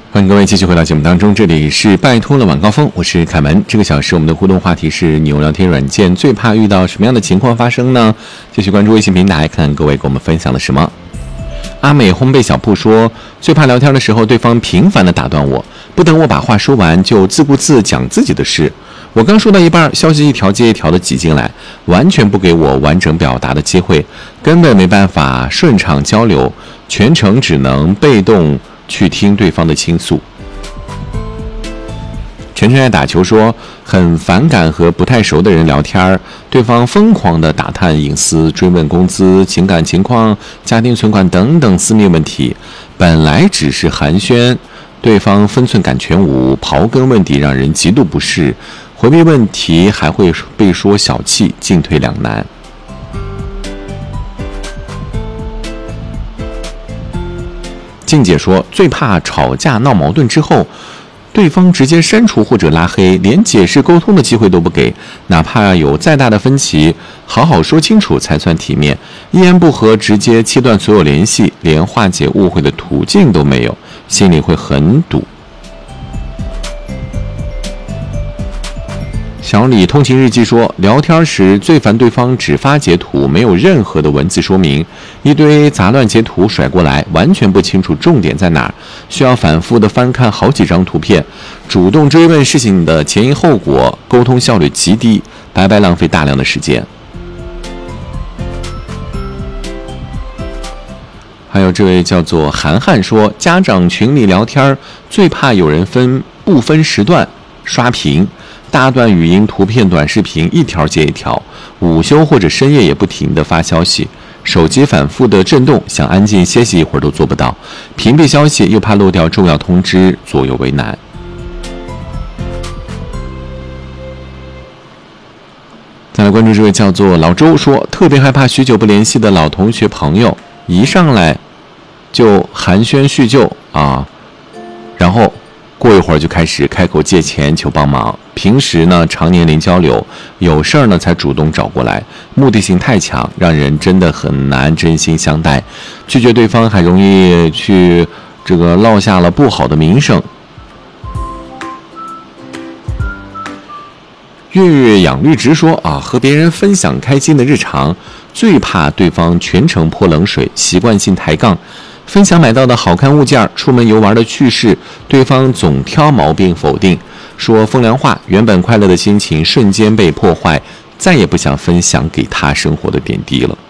欢迎各位继续回到节目当中，这里是拜托了晚高峰，我是凯文。这个小时我们的互动话题是你用聊天软件最怕遇到什么样的情况发生呢？继续关注微信平台，看看各位给我们分享了什么。阿美烘焙小铺说，最怕聊天的时候对方频繁地打断我，不等我把话说完就自顾自讲自己的事。我刚说到一半，消息一条接一条的挤进来，完全不给我完整表达的机会，根本没办法顺畅交流，全程只能被动去听对方的倾诉。全全爱打球说，很反感和不太熟的人聊天，对方疯狂地打探隐私，追问工资、情感情况、家庭存款等等私密问题，本来只是寒暄，对方分寸感全无，刨根问底，让人极度不适，回避问题还会被说小气，进退两难。静姐说，最怕吵架闹矛盾之后，对方直接删除或者拉黑，连解释沟通的机会都不给，哪怕有再大的分歧，好好说清楚才算体面，一言不合直接切断所有联系，连化解误会的途径都没有，心里会很堵。小李通勤日记说，聊天时最烦对方只发截图，没有任何的文字说明，一堆杂乱截图甩过来，完全不清楚重点在哪儿，需要反复的翻看好几张图片，主动追问事情的前因后果，沟通效率极低，白白浪费大量的时间。还有这位叫做涵涵说，家长群里聊天最怕有人不分时段刷屏，大段语音、图片、短视频一条接一条，午休或者深夜也不停地发消息，手机反复的震动，想安静歇息一会儿都做不到，屏蔽消息又怕漏掉重要通知，左右为难。再来关注这位叫做老周说，特别害怕许久不联系的老同学朋友一上来就寒暄叙旧啊，然后过一会儿就开始开口借钱求帮忙，平时呢常年零交流，有事儿呢才主动找过来，目的性太强，让人真的很难真心相待，拒绝对方还容易去落下了不好的名声。月月养绿植说啊，和别人分享开心的日常，最怕对方全程泼冷水，习惯性抬杠，分享买到的好看物件，出门游玩的趣事，对方总挑毛病否定，说风凉话，原本快乐的心情瞬间被破坏，再也不想分享给他生活的点滴了。